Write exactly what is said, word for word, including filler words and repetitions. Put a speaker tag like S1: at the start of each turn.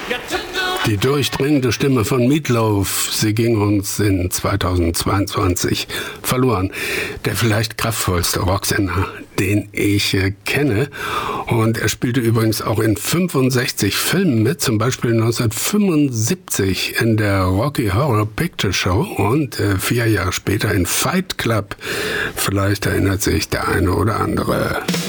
S1: Die durchdringende Stimme von Meat Loaf, sie ging uns in zweitausendzweiundzwanzig verloren. Der vielleicht kraftvollste Rocksänger, den ich äh, kenne. Und er spielte übrigens auch in fünfundsechzig Filmen mit, zum Beispiel neunzehnhundertfünfundsiebzig in der Rocky Horror Picture Show und äh, vier Jahre später in Fight Club. Vielleicht erinnert sich der eine oder andere.